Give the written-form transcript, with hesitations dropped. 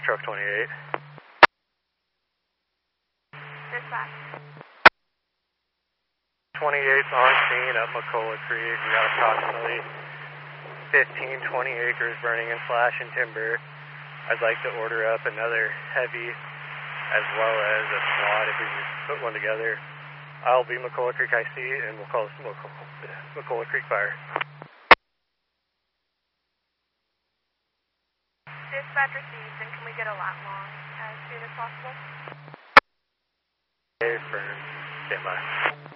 truck 28. Dispatch. 28's on scene at McCullough Creek. We got approximately 15, 20 acres burning in slashing timber. I'd like to order up another heavy as well as a SWAT if we just put one together. I'll be McCullough Creek IC and we'll call this McCullough Creek Fire. Dispatch received, and can we get a lat long as soon as possible? Okay, for standby.